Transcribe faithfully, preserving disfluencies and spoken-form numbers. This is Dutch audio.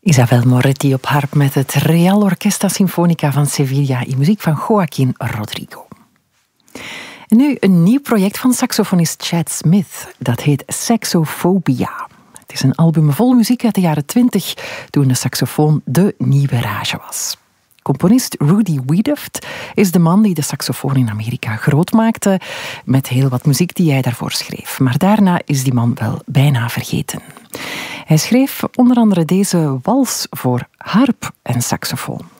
Isabel Moretti op harp met het Real Orquesta Sinfonica van Sevilla in muziek van Joaquín Rodrigo. En nu een nieuw project van saxofonist Chad Smith. Dat heet Saxophobia. Het is een album vol muziek uit de jaren twintig, toen de saxofoon de nieuwe rage was. Componist Rudy Wiedoeft is de man die de saxofoon in Amerika groot maakte, met heel wat muziek die hij daarvoor schreef. Maar daarna is die man wel bijna vergeten. Hij schreef onder andere deze wals voor harp en saxofoon.